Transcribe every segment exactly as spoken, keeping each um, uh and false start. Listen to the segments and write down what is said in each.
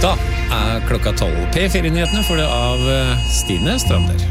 Da er klokka tolv. P fire-nyhetene får det av Stine Strander.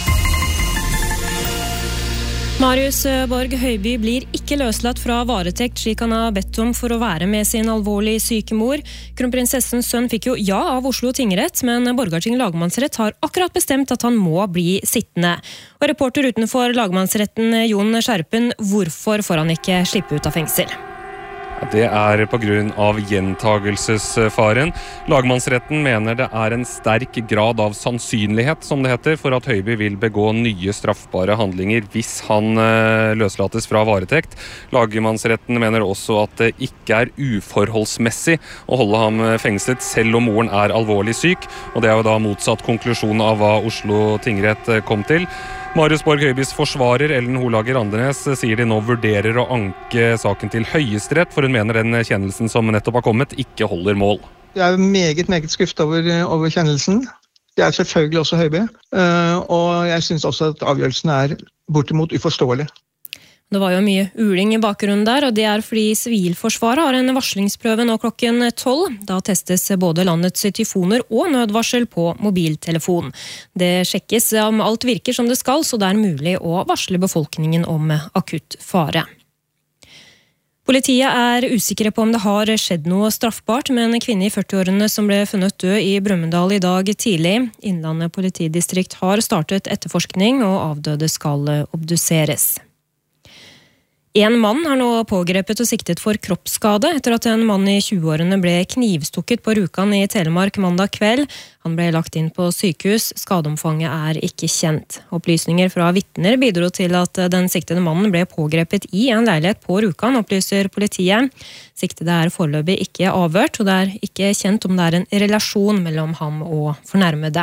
Marius Borg Høiby blir ikke løslatt fra varetekt slik han har bedt om for å være med sin alvorlig syke mor. Kronprinsessens sønn fikk jo ja av Oslo tingrett, men Borgarting lagmannsrett har akkurat bestemt at han må bli sittende. Og reporter utenfor lagmannsretten Jon Skjerpen, hvorfor får han ikke slippe ut av fengsel? Det er på grunn av gjentagelsesfaren. Lagmannsretten mener det er en sterk grad av sannsynlighet, som det heter, for at Høiby vil begå nye straffbare handlinger hvis han løslates fra varetekt. Lagmannsretten mener også at det ikke er uforholdsmessig å holde ham fengslet selv om moren er alvorlig syk, og det er jo da motsatt konklusjon av hva Oslo tingrett kom til. Marius Borg Høibys forsvarer Ellen Holager Andernes sier de nå vurderer å anke saken til Høyesterett, for hun mener den kjennelsen som nettopp har kommet ikke holder mål. Jeg er meget, meget skuffet over, over kjennelsen. Det er selvfølgelig også Høiby, og jeg synes også at avgjørelsen er bortimot uforståelig. Det var jo mye uling i bakgrunnen der, og det er fordi Sivilforsvaret har en varslingsprøve nå klokken tolv. Da testes både landets tyfoner og nødvarsel på mobiltelefon. Det sjekkes om alt virker som det skal, så det er mulig å varsle befolkningen om akutt fare. Politiet er usikre på om det har skjedd noe straffbart med en kvinne i førti-årene som ble funnet død i Brumunddal i dag tidlig. Innlandet politidistrikt har startet etterforskning, og avdøde skal obduseres. En mann har nå pågrepet og siktet for kroppsskade etter at en mann i tjue-årene ble knivstukket på Rjukan i Telemark mandag kveld. Han ble lagt inn på sykehus. Skadeomfanget er ikke kjent. Opplysninger fra vitner bidro til at den siktede mannen ble pågrepet i en leilighet på Rjukan, opplyser politiet. Siktede er foreløpig ikke avhørt, og det er ikke kjent om det er en relasjon mellom ham og fornærmede.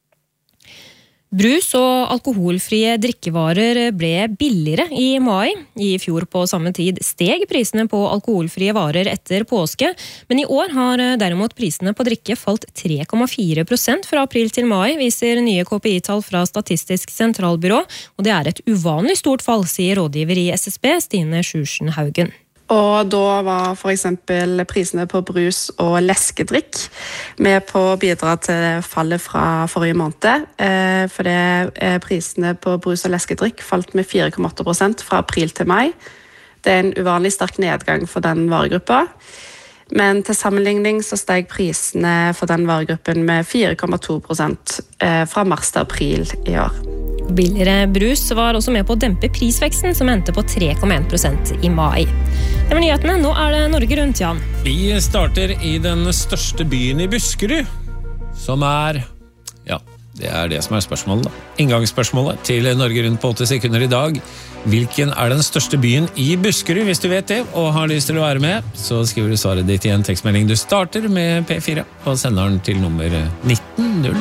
Brus og alkoholfrie drikkevarer ble billigere i mai. I fjor på samme tid steg prisene på alkoholfrie varer etter påske, men i år har derimot prisene på drikke falt tre komma fire prosent fra april til mai, viser nye K P I-tall fra Statistisk sentralbyrå, og det er et uvanlig stort fall, sier rådgiver i S S B, Stine Sjursen Haugen. Og da var for eksempel prisene på brus og leskedrikk med på å bidra til fallet fra forrige måned. For det prisene på brus og leskedrikk falt med fire komma åtte prosent fra april til mai. Det er en uvanlig sterk nedgang for den varegruppa. Men til sammenligning så steg prisene for den varegruppen med fire komma to prosent fra mars til april i år. Billigere brus var også med på å dempe prisveksten, som endte på tre komma en prosent i mai. Det var nyhetene. Nå er det Norge rundt, Jan. Vi starter i den største byen i Buskerud, som er, ja, det er det som er spørsmålet da. Inngangsspørsmålet til Norge rundt på åtti sekunder i dag. Hvilken er den største byen i Buskerud? Hvis du vet det og har lyst til å være med, så skriver du svaret ditt i en tekstmelding. Du starter med P fire og sender den til nummer nitten null